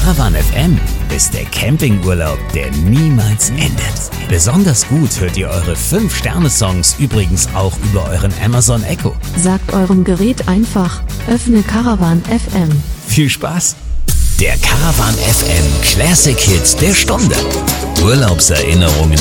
Caravan FM ist der Campingurlaub, der niemals endet. Besonders gut hört ihr eure 5-Sterne-Songs übrigens auch über euren Amazon Echo. Sagt eurem Gerät einfach, öffne Caravan FM. Viel Spaß! Der Caravan FM Classic Hit der Stunde. Urlaubserinnerungen